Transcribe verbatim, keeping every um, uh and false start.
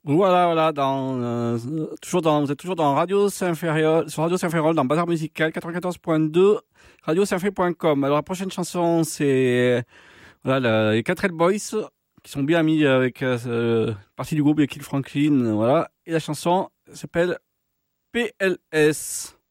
Voilà, voilà, dans, euh, toujours dans, vous êtes toujours dans Radio Saint-Ferréol, sur Radio Saint-Ferréol, dans Bazar Musical quatre-vingt-quatorze point deux, radio saint fé point com. Alors, la prochaine chanson, c'est, voilà, les quatre L Boys, qui sont bien amis avec, euh, partie du groupe de Kid Franklin, voilà. Et la chanson s'appelle P L S.